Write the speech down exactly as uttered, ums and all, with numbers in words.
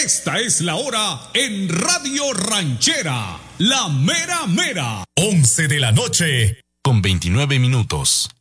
Esta es la hora en Radio Ranchera, la mera mera. once de la noche con veintinueve minutos.